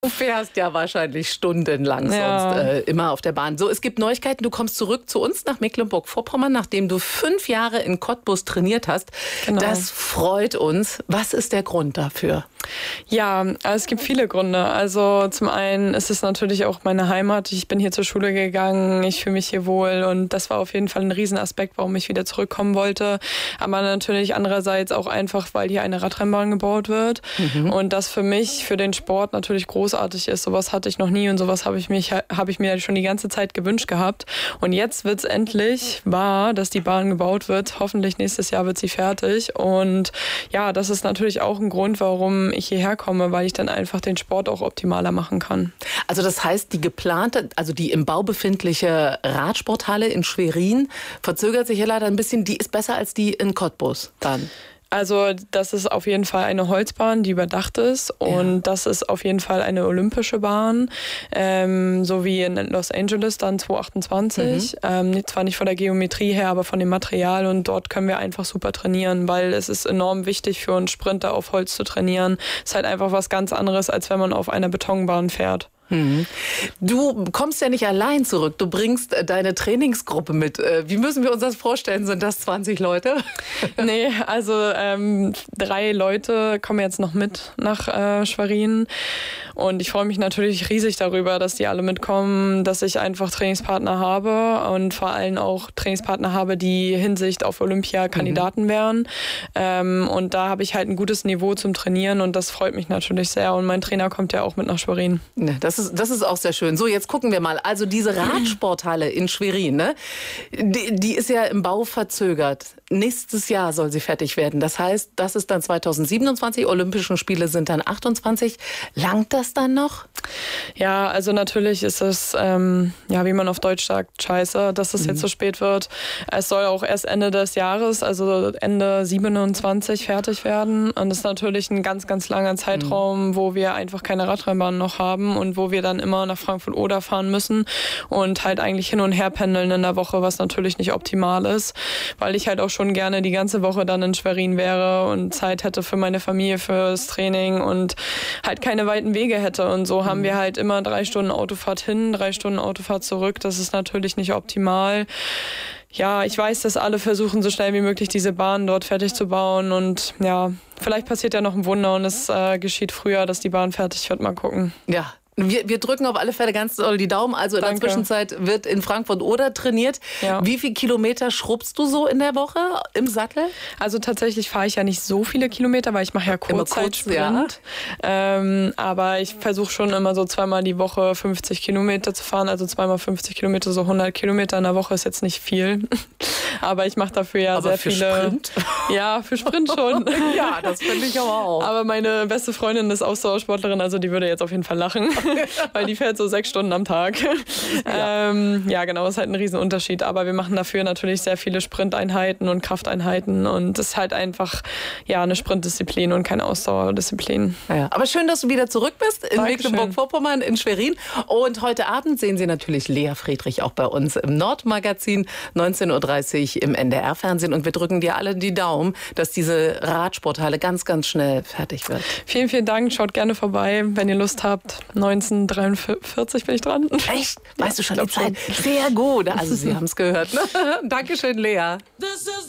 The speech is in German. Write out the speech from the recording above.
Du fährst ja wahrscheinlich stundenlang sonst immer auf der Bahn. So, es gibt Neuigkeiten. Du kommst zurück zu uns nach Mecklenburg-Vorpommern, nachdem du 5 Jahre in Cottbus trainiert hast. Genau. Das freut uns. Was ist der Grund dafür? Ja, es gibt viele Gründe. Also zum einen ist es natürlich auch meine Heimat. Ich bin hier zur Schule gegangen, ich fühle mich hier wohl und das war auf jeden Fall ein Riesenaspekt, warum ich wieder zurückkommen wollte. Aber natürlich andererseits auch einfach, weil hier eine Radrennbahn gebaut wird und das für mich, für den Sport natürlich großartig ist. Sowas hatte ich noch nie und sowas habe ich mir schon die ganze Zeit gewünscht gehabt. Und jetzt wird es endlich wahr, dass die Bahn gebaut wird. Hoffentlich nächstes Jahr wird sie fertig. Und ja, das ist natürlich auch ein Grund, warum ich hierher komme, weil ich dann einfach den Sport auch optimaler machen kann. Also das heißt, die geplante, also die im Bau befindliche Radsporthalle in Schwerin verzögert sich ja leider ein bisschen. Die ist besser als die in Cottbus dann. Also das ist auf jeden Fall eine Holzbahn, die überdacht ist und das ist auf jeden Fall eine olympische Bahn, so wie in Los Angeles dann 2028. Zwar nicht von der Geometrie her, aber von dem Material und dort können wir einfach super trainieren, weil es ist enorm wichtig für einen Sprinter auf Holz zu trainieren. Es ist halt einfach was ganz anderes, als wenn man auf einer Betonbahn fährt. Du kommst ja nicht allein zurück, du bringst deine Trainingsgruppe mit. Wie müssen wir uns das vorstellen? Sind das 20 Leute? Nee, also 3 Leute kommen jetzt noch mit nach Schwerin und ich freue mich natürlich riesig darüber, dass die alle mitkommen, dass ich einfach Trainingspartner habe und vor allem auch Trainingspartner habe, die Hinsicht auf Olympia Kandidaten wären und da habe ich halt ein gutes Niveau zum Trainieren und das freut mich natürlich sehr und mein Trainer kommt ja auch mit nach Schwerin. Ja, das ist auch sehr schön. So, jetzt gucken wir mal. Also diese Radsporthalle in Schwerin, ne? Die ist ja im Bau verzögert. Nächstes Jahr soll sie fertig werden. Das heißt, das ist dann 2027. Olympischen Spiele sind dann 28. Langt das dann noch? Ja, also natürlich ist es, wie man auf Deutsch sagt, scheiße, dass es jetzt so spät wird. Es soll auch erst Ende des Jahres, also Ende 27 fertig werden. Und das ist natürlich ein ganz, ganz langer Zeitraum, wo wir einfach keine Radrennbahn noch haben und wo wir dann immer nach Frankfurt-Oder fahren müssen und halt eigentlich hin und her pendeln in der Woche, was natürlich nicht optimal ist, weil ich halt auch schon gerne die ganze Woche dann in Schwerin wäre und Zeit hätte für meine Familie, fürs Training und halt keine weiten Wege hätte. Und so haben wir halt immer 3 Stunden Autofahrt hin, 3 Stunden Autofahrt zurück. Das ist natürlich nicht optimal. Ja, ich weiß, dass alle versuchen, so schnell wie möglich diese Bahn dort fertig zu bauen und ja, vielleicht passiert ja noch ein Wunder und es geschieht früher, dass die Bahn fertig wird. Mal gucken. Ja. Wir drücken auf alle Fälle ganz doll die Daumen. Also in der Zwischenzeit wird in Frankfurt-Oder trainiert. Ja. Wie viele Kilometer schrubbst du so in der Woche im Sattel? Also tatsächlich fahre ich ja nicht so viele Kilometer, weil ich mache ja Kurzzeitsprint. Aber ich versuche schon immer so 2-mal die Woche 50 Kilometer zu fahren. Also 2-mal 50 Kilometer, so 100 Kilometer in der Woche ist jetzt nicht viel. Aber ich mache dafür ja sehr viele. Sprint? Ja, für Sprint schon. Ja, das finde ich aber auch. Aber meine beste Freundin ist Ausdauersportlerin, also die würde jetzt auf jeden Fall lachen. Weil die fährt so 6 Stunden am Tag. Ja, genau, ist halt ein Riesenunterschied. Aber wir machen dafür natürlich sehr viele Sprinteinheiten und Krafteinheiten. Und es ist halt einfach eine Sprintdisziplin und keine Ausdauerdisziplin. Ja, aber schön, dass du wieder zurück bist in Mecklenburg-Vorpommern, in Schwerin. Und heute Abend sehen Sie natürlich Lea Friedrich auch bei uns im Nordmagazin, 19.30 Uhr im NDR-Fernsehen. Und wir drücken dir alle die Daumen, dass diese Radsporthalle ganz, ganz schnell fertig wird. Vielen, vielen Dank. Schaut gerne vorbei, wenn ihr Lust habt. 1943 bin ich dran. Echt? Weißt du schon die Zeit? Sehr gut. Also Sie haben es gehört. Ne? Dankeschön, Lea.